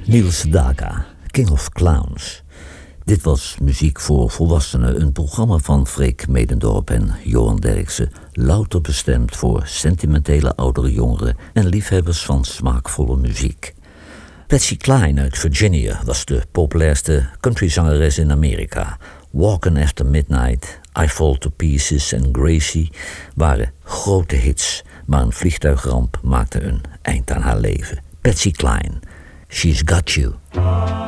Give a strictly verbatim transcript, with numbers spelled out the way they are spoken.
Neil Sedaka, King of Clowns. Dit was Muziek voor Volwassenen, een programma van Freek Medendorp en Johan Derksen, louter bestemd voor sentimentele oudere jongeren en liefhebbers van smaakvolle muziek. Patsy Cline uit Virginia was de populairste countryzangeres in Amerika. Walkin' After Midnight, I Fall to Pieces en Gracie waren grote hits, maar een vliegtuigramp maakte een eind aan haar leven. Patsy Cline, She's Got You.